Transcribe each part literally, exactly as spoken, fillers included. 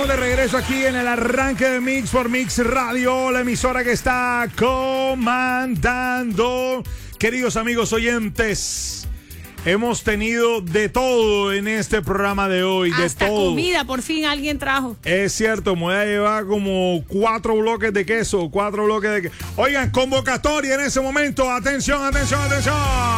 de regreso aquí en el arranque de Mix por Mix Radio, la emisora que está comandando. Queridos amigos oyentes, hemos tenido de todo en este programa de hoy. De Hasta todo. Comida, por fin alguien trajo. Es cierto, me voy a llevar como cuatro bloques de queso, cuatro bloques de queso. Oigan, convocatoria en ese momento. Atención, atención, atención.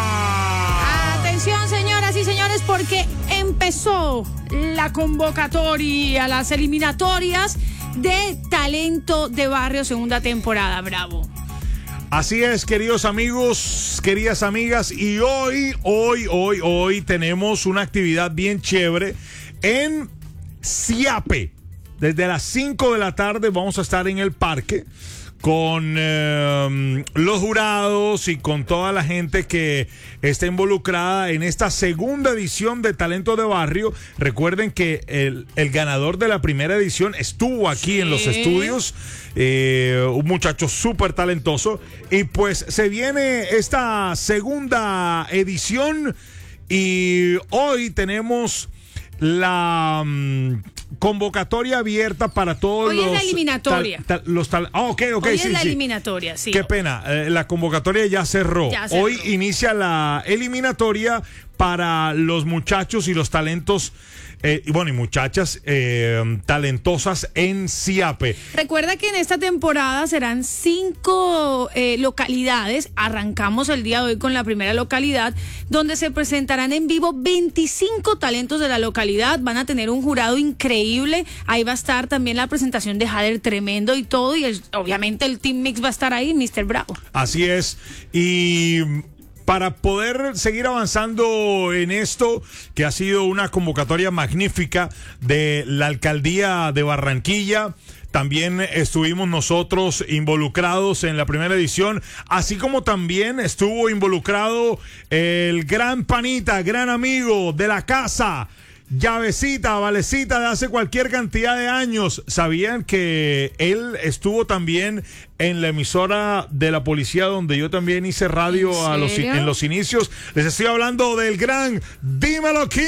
Atención, señoras y señores, porque empezó la convocatoria, las eliminatorias de Talento de Barrio, segunda temporada. Bravo. Así es, queridos amigos, queridas amigas, y hoy, hoy, hoy, hoy tenemos una actividad bien chévere en Siape. Desde las cinco de la tarde vamos a estar en el parque con eh, los jurados y con toda la gente que está involucrada en esta segunda edición de Talento de Barrio. Recuerden que el, el ganador de la primera edición estuvo aquí sí. en los estudios, eh, un muchacho súper talentoso, y pues se viene esta segunda edición y hoy tenemos la um, convocatoria abierta para todos Hoy los... Hoy es la eliminatoria. Tal, tal, los tal, oh, ok, ok, Hoy sí, es la sí. eliminatoria, sí. Qué pena, eh, la convocatoria ya cerró. ya cerró. Hoy inicia la eliminatoria para los muchachos y los talentos, eh, y bueno, y muchachas eh, talentosas en Siape. Recuerda que en esta temporada serán cinco eh, localidades. Arrancamos el día de hoy con la primera localidad, donde se presentarán en vivo veinticinco talentos de la localidad. Van a tener un jurado increíble. Ahí va a estar también la presentación de Jader Tremendo y todo. Y el, obviamente el Team Mix va a estar ahí, mister Bravo. Así es. Y para poder seguir avanzando en esto, que ha sido una convocatoria magnífica de la alcaldía de Barranquilla, también estuvimos nosotros involucrados en la primera edición, así como también estuvo involucrado el gran panita, gran amigo de la casa, Llavecita, Valecita, de hace cualquier cantidad de años. ¿Sabían que él estuvo también en la emisora de la policía donde yo también hice radio a los, en los inicios? Les estoy hablando del gran Dímelo King.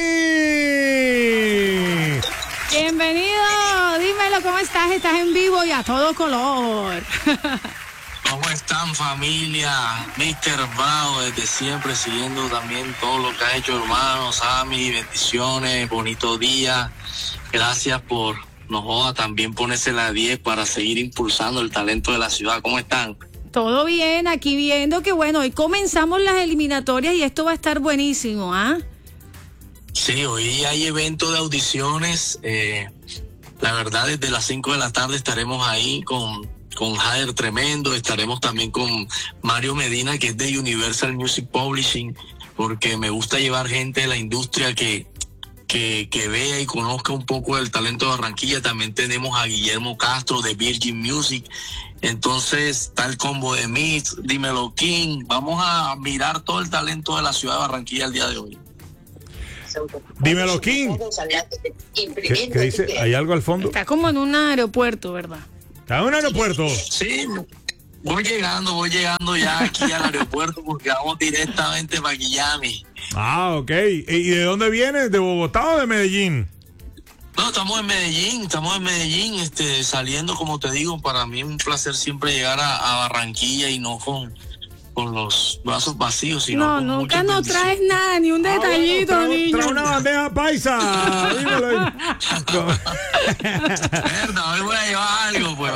Bienvenido, dímelo, ¿cómo estás? Estás en vivo y a todo color. ¿Cómo están, familia? mister Bravo, desde siempre siguiendo también todo lo que ha hecho, hermano Sammy, bendiciones, bonito día. Gracias por, no joda, también ponerse la diez para seguir impulsando el talento de la ciudad. ¿Cómo están? Todo bien, aquí viendo que bueno, hoy comenzamos las eliminatorias y esto va a estar buenísimo, ¿ah? ¿eh? Sí, hoy hay evento de audiciones. Eh, la verdad, desde las cinco de la tarde estaremos ahí con... con Jader Tremendo, estaremos también con Mario Medina, que es de Universal Music Publishing, porque me gusta llevar gente de la industria que, que, que vea y conozca un poco del talento de Barranquilla. También tenemos a Guillermo Castro de Virgin Music. Entonces, está el combo de Mix, Dímelo King. Vamos a mirar todo el talento de la ciudad de Barranquilla el día de hoy. Dímelo King. ¿Qué, qué dice? ¿Hay algo al fondo? Está como en un aeropuerto, ¿verdad? ¿Está en un aeropuerto? Sí, voy llegando, voy llegando ya aquí al aeropuerto porque vamos directamente para Miami. Ah, ok. ¿Y de dónde vienes? ¿De Bogotá o de Medellín? No, estamos en Medellín, estamos en Medellín, este, saliendo, como te digo, para mí es un placer siempre llegar a, a Barranquilla y no con... con los brazos vacíos, sino no, con nunca no traes nada, ni un detallito, ah, bueno, niño. Trae una bandeja paisa. Dímelo ahí. Verdad, hoy voy a llevar algo, pues.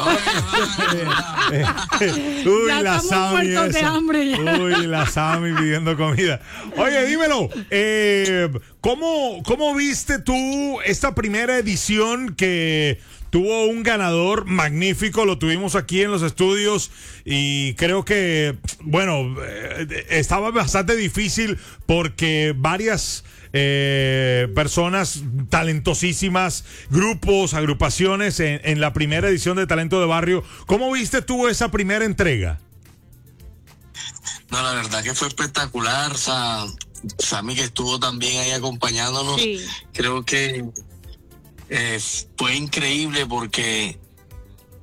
Uy, ya la Sammy muertos de hambre ya. Uy, la Sammy pidiendo comida. Oye, dímelo, eh, ¿cómo, ¿cómo viste tú esta primera edición que tuvo un ganador magnífico? Lo tuvimos aquí en los estudios y creo que, bueno, eh, estaba bastante difícil porque varias eh, personas talentosísimas, grupos, agrupaciones en, en la primera edición de Talento de Barrio. ¿Cómo viste tú esa primera entrega? No, la verdad que fue espectacular. O sea, Sammy, que estuvo también ahí acompañándonos, sí. Creo que Eh, fue increíble porque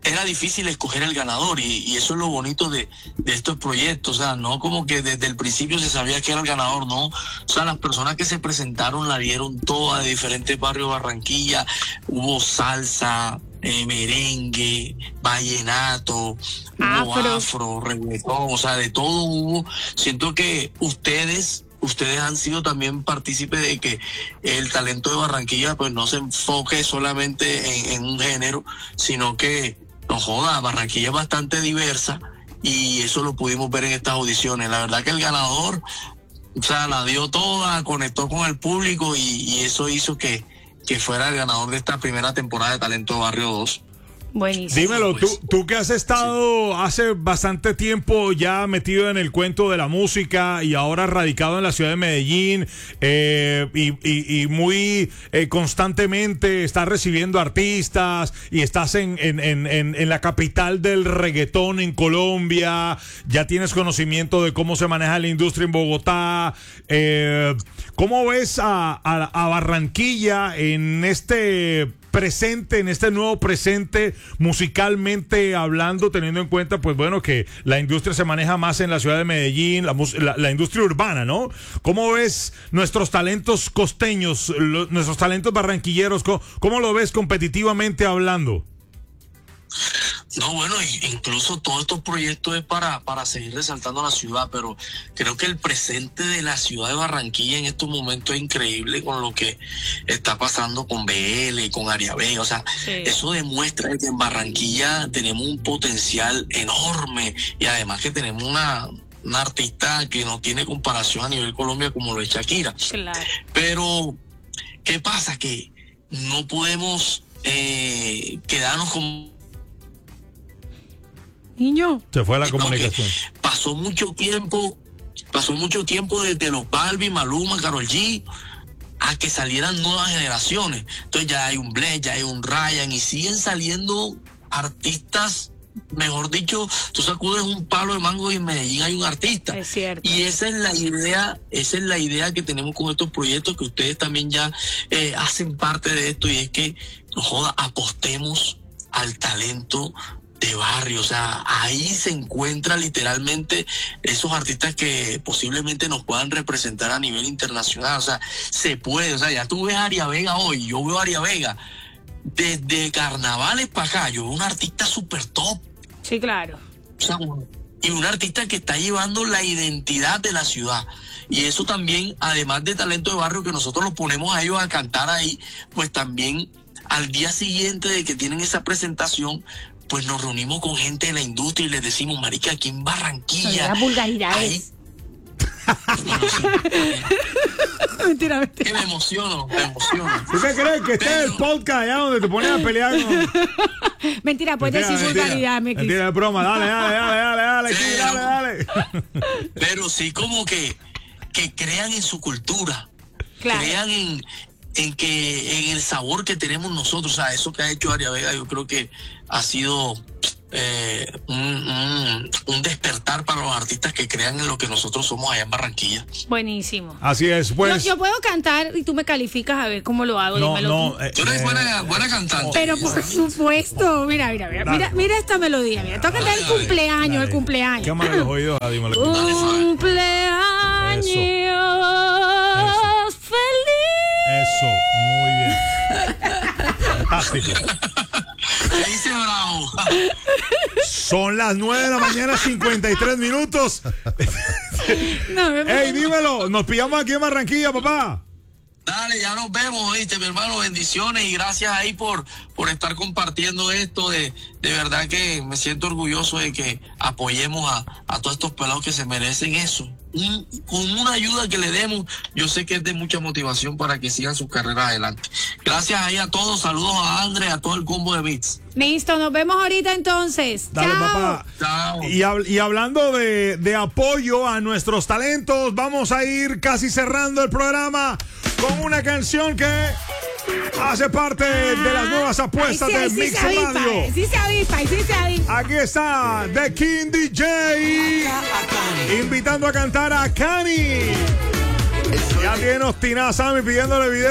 era difícil escoger el ganador y, y eso es lo bonito de, de estos proyectos, o sea, no como que desde el principio se sabía que era el ganador, no, o sea, las personas que se presentaron la dieron todas de diferentes barrios de Barranquilla, hubo salsa, eh, merengue, vallenato, hubo Afro. afro, reggaetón, o sea, de todo hubo. Siento que ustedes Ustedes han sido también partícipes de que el talento de Barranquilla pues no se enfoque solamente en, en un género, sino que, no joda, Barranquilla es bastante diversa y eso lo pudimos ver en estas audiciones. La verdad que el ganador, o sea, la dio toda, conectó con el público y, y eso hizo que, que fuera el ganador de esta primera temporada de Talento Barrio dos. Buenísimo. Dímelo, pues, tú, tú que has estado sí. hace bastante tiempo ya metido en el cuento de la música y ahora radicado en la ciudad de Medellín eh, y, y, y muy eh, constantemente estás recibiendo artistas y estás en, en, en, en, en la capital del reggaetón en Colombia, ya tienes conocimiento de cómo se maneja la industria en Bogotá. Eh, ¿Cómo ves a, a, a Barranquilla en este presente, en este nuevo presente musicalmente hablando, teniendo en cuenta pues bueno que la industria se maneja más en la ciudad de Medellín, la, la, la industria urbana, ¿no? ¿Cómo ves nuestros talentos costeños, lo, nuestros talentos barranquilleros? ¿Cómo, cómo lo ves competitivamente hablando? No, bueno, incluso todos estos proyectos es para, para seguir resaltando la ciudad, pero creo que el presente de la ciudad de Barranquilla en estos momentos es increíble con lo que está pasando con B L, con Aria Vega, o sea, sí. Eso demuestra que en Barranquilla tenemos un potencial enorme y además que tenemos una, una artista que no tiene comparación a nivel Colombia como lo es Shakira. Claro. Pero, ¿qué pasa? Que no podemos eh, quedarnos con... Niño. Se fue la Porque comunicación. Pasó mucho tiempo, pasó mucho tiempo desde los Balvin, Maluma, Karol G, a que salieran nuevas generaciones. Entonces ya hay un Bless, ya hay un Ryan y siguen saliendo artistas, mejor dicho, tú sacudes un palo de mango y en Medellín hay un artista. Es cierto. Y esa es la idea, esa es la idea que tenemos con estos proyectos, que ustedes también ya eh, hacen parte de esto, y es que, no joda, apostemos al talento de barrio, o sea, ahí se encuentra literalmente esos artistas que posiblemente nos puedan representar a nivel internacional, o sea, se puede, o sea, ya tú ves a Aria Vega hoy, yo veo a Aria Vega, desde carnavales para acá, yo veo un artista súper top. Sí, claro. O sea, y un artista que está llevando la identidad de la ciudad. Y eso también, además de talento de barrio, que nosotros los ponemos a ellos a cantar ahí, pues también al día siguiente de que tienen esa presentación, pues nos reunimos con gente de la industria y les decimos, marica, aquí en Barranquilla. Las vulgaridades. Ahí... Bueno, sí, eh, mentira, mentira. que me emociono, me emociono. ¿Tú qué crees? Que este Pero... es el podcast allá donde te pones a pelear con... Mentira, puedes decir mentira, vulgaridad, mi Cris. mentira, es broma, dale, dale, dale, dale, dale, Pero, dale, dale. Pero sí como que, que crean en su cultura, Claro. crean en, en que en el sabor que tenemos nosotros, o sea, eso que ha hecho Aria Vega, yo creo que ha sido eh, un, un, un despertar para los artistas que crean en lo que nosotros somos allá en Barranquilla. Buenísimo. Así es, pues. Yo, yo puedo cantar y tú me calificas a ver cómo lo hago. No, dímelo no. tú. eh, Tú eres eh, buena, buena cantante. Pero por supuesto, mira, mira, mira, Dale. mira, mira esta melodía, mira, toca cantar el cumpleaños, dale. el cumpleaños. Quémale los oídos a dímelo. Cumpleaños feliz. Eso, muy bien. Fantástico. ¿Qué dice Bravo? Son las nueve de la mañana, cincuenta y tres minutos. No, me- Ey, dímelo, nos pillamos aquí en Barranquilla, papá. Dale, ya nos vemos, ¿viste, mi hermano? Bendiciones y gracias ahí por, por estar compartiendo esto. De, de verdad que me siento orgulloso de que apoyemos a, a todos estos pelados que se merecen eso. Un, con una ayuda que le demos, yo sé que es de mucha motivación para que sigan sus carreras adelante. Gracias ahí a todos, saludos a André, a todo el combo de Beats. Listo, nos vemos ahorita entonces. Dale, Chao. papá. Chao. Y, hab- y hablando de, de apoyo a nuestros talentos, vamos a ir casi cerrando el programa con una canción que hace parte de las nuevas apuestas Ay, sí, de sí Mix se avispa, Radio. eh, Sí se avispa, sí se avispa. Aquí está The King D J invitando a cantar a Cani. Ya tiene Ostina Sammy pidiéndole video.